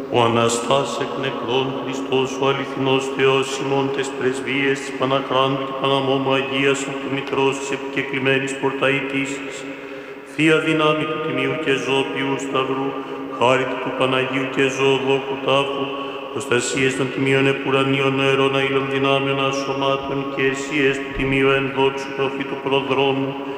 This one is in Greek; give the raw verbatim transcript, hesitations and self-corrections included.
Ο Αναστάς εκ νεκρών Χριστός, ο αληθινός Θεός ημών τες πρεσβείες της Παναχράντου και Παναμόμου Αγίας του Μητρός της επικεκλημένης πορταητήσης, Θεία δυνάμει του Τιμίου και Ζώπιου Σταυρού, χάρητη του Παναγίου και Ζωοδόκου Τάφου, προστασίες των Τιμίων Επουρανίων νερών αήλων δυνάμεων ασωμάτων και αισίες του Τιμίου ενδόξου προφήτου προδρόμου,